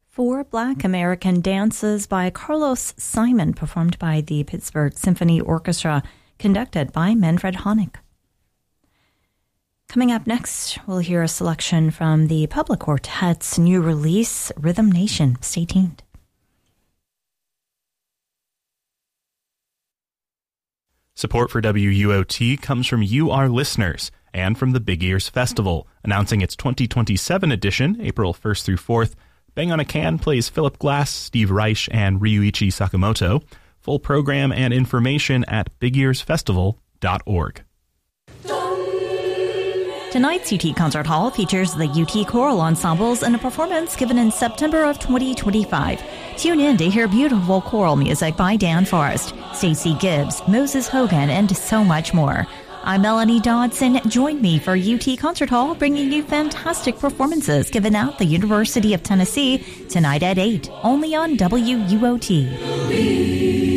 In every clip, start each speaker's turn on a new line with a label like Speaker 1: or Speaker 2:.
Speaker 1: Four Black American Dances by Carlos Simon, performed by the Pittsburgh Symphony Orchestra, conducted by Manfred Honig. Coming up next, we'll hear a selection from the Public Quartet's new release, Rhythm Nation. Stay tuned.
Speaker 2: Support for WUOT comes from you, our listeners, and from the Big Ears Festival, announcing its 2027 edition, April 1st through 4th. Bang on a Can plays Philip Glass, Steve Reich, and Ryuichi Sakamoto. Full program and information at bigearsfestival.org.
Speaker 1: Tonight's UT Concert Hall features the UT Choral Ensembles in a performance given in September of 2025. Tune in to hear beautiful choral music by Dan Forrest, Stacey Gibbs, Moses Hogan, and so much more. I'm Melanie Dodson. Join me for UT Concert Hall, bringing you fantastic performances given at the University of Tennessee tonight at 8, only on WUOT.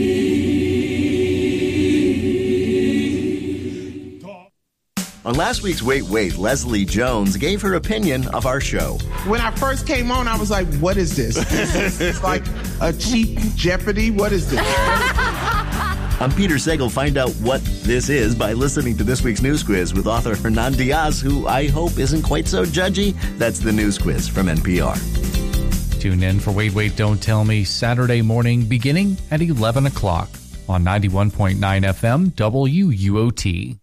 Speaker 3: On last week's Wait, Leslie Jones gave her opinion of our show.
Speaker 4: When I first came on, I was like, what is this? It's like a cheap Jeopardy? What is this?
Speaker 3: I'm Peter Sagal. Find out what this is by listening to this week's News Quiz with author Hernan Diaz, who I hope isn't quite so judgy. That's the News Quiz from NPR.
Speaker 5: Tune in for Wait, Don't Tell Me Saturday morning beginning at 11 o'clock on 91.9 FM WUOT.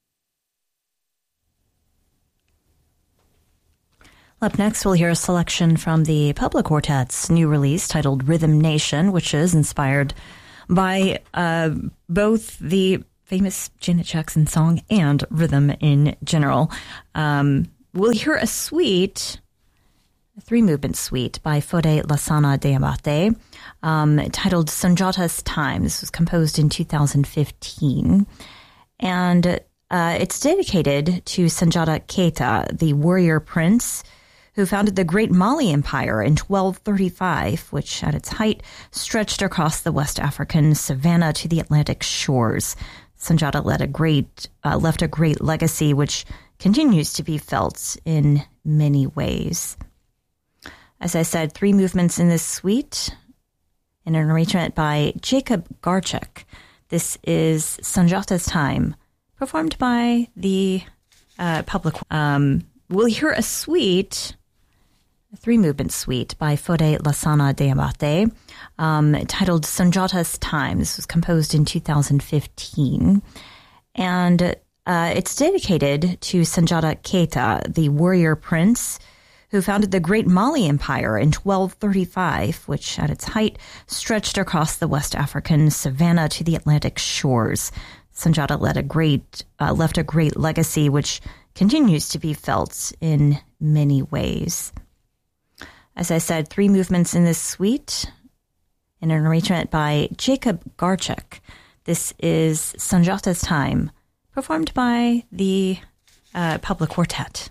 Speaker 1: Up next, we'll hear a selection from the Public Quartet's new release titled Rhythm Nation, which is inspired by both the famous Janet Jackson song and rhythm in general. We'll hear a suite, a three-movement suite by Fode Lasana de Abate, titled Sanjata's Time. This was composed in 2015. And it's dedicated to Sanjata Keita, the warrior prince who founded the Great Mali Empire in 1235, which at its height stretched across the West African savanna to the Atlantic shores. Sanjata left a great legacy, which continues to be felt in many ways. As I said, three movements in this suite, in an arrangement by Jacob Garchik. This is Sanjata's Time, performed by the Public. We'll hear a suite, a three-movement suite by Fode Lasana de Abate, titled Sanjata's Time. This was composed in 2015. And it's dedicated to Sanjata Keita, the warrior prince who founded the Great Mali Empire in 1235, which at its height stretched across the West African savanna to the Atlantic shores. Sanjata left a great legacy, which continues to be felt in many ways. As I said, three movements in this suite, in an arrangement by Jacob Garchik. This is Sanjata's Time, performed by the Public Quartet.